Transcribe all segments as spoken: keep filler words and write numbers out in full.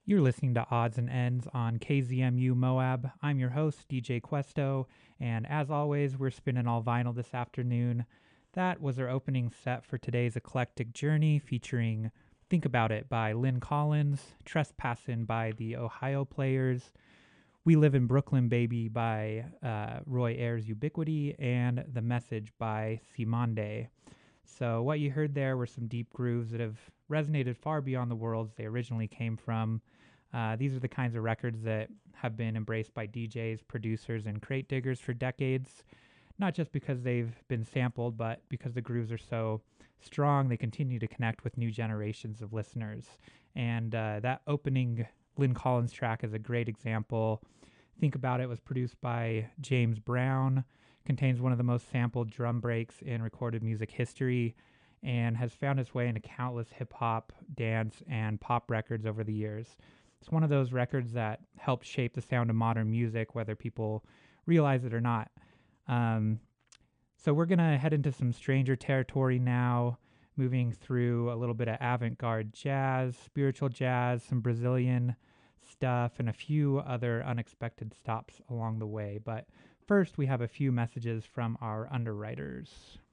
You're listening to Odds and Ends on K Z M U Moab. I'm your host, D J Questo, and as always, we're spinning all vinyl this afternoon. That was our opening set for today's eclectic journey, featuring Think About It by Lynn Collins, Trespassin' by the Ohio Players, We Live in Brooklyn Baby by uh, Roy Ayers Ubiquity, and The Message by Cymande. So what you heard there were some deep grooves that have resonated far beyond the worlds they originally came from. Uh, these are the kinds of records that have been embraced by D Js, producers, and crate diggers for decades, not just because they've been sampled, but because the grooves are so strong, they continue to connect with new generations of listeners. And uh, that opening Lynn Collins track is a great example. Think About It was produced by James Brown, contains one of the most sampled drum breaks in recorded music history, and has found its way into countless hip-hop, dance, and pop records over the years. It's one of those records that helped shape the sound of modern music, whether people realize it or not. Um, so we're going to head into some stranger territory now, moving through a little bit of avant-garde jazz, spiritual jazz, some Brazilian stuff, and a few other unexpected stops along the way. But first, we have a few messages from our underwriters.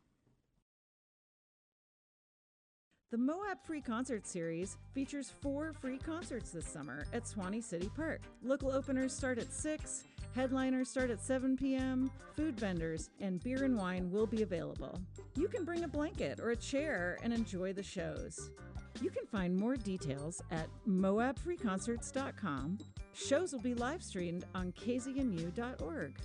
The Moab Free Concert Series features four free concerts this summer at Swanee City Park. Local openers start at six, headliners start at seven p.m., food vendors and beer and wine will be available. You can bring a blanket or a chair and enjoy the shows. You can find more details at moab free concerts dot com. Shows will be live streamed on k z m u dot org.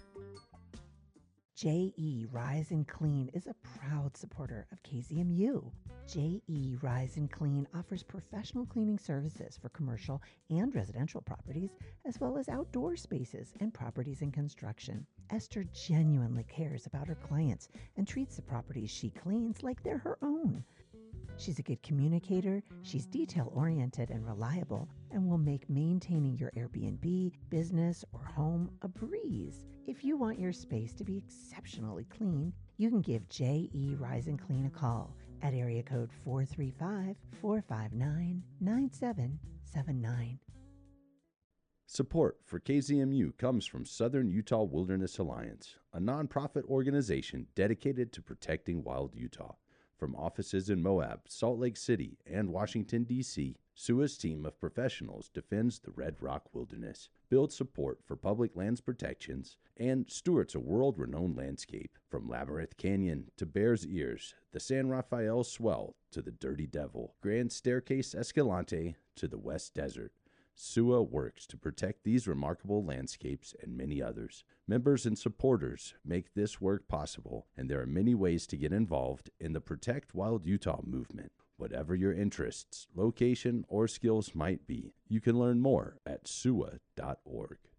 J E Rise and Clean is a proud supporter of K Z M U. J E Rise and Clean offers professional cleaning services for commercial and residential properties, as well as outdoor spaces and properties in construction. Esther genuinely cares about her clients and treats the properties she cleans like they're her own. She's a good communicator, she's detail-oriented and reliable, and will make maintaining your Airbnb, business, or home a breeze. If you want your space to be exceptionally clean, you can give J E Rise and Clean a call at area code four three five, four five nine, nine seven seven nine. Support for K Z M U comes from Southern Utah Wilderness Alliance, a nonprofit organization dedicated to protecting wild Utah. From offices in Moab, Salt Lake City, and Washington, D C, S U A's team of professionals defends the Red Rock Wilderness, builds support for public lands protections, and stewards a world-renowned landscape. From Labyrinth Canyon to Bears Ears, the San Rafael Swell to the Dirty Devil, Grand Staircase Escalante to the West Desert, S U A works to protect these remarkable landscapes and many others. Members and supporters make this work possible, and there are many ways to get involved in the Protect Wild Utah movement. Whatever your interests, location, or skills might be, you can learn more at S U A dot org.